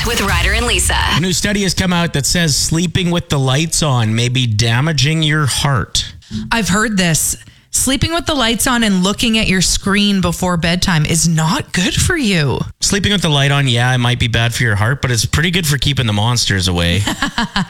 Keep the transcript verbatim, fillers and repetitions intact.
with Ryder and Lisa. A new study has come out that says sleeping with the lights on may be damaging your heart. I've heard this. Sleeping with the lights on and looking at your screen before bedtime is not good for you. Sleeping with the light on, yeah, it might be bad for your heart, but it's pretty good for keeping the monsters away.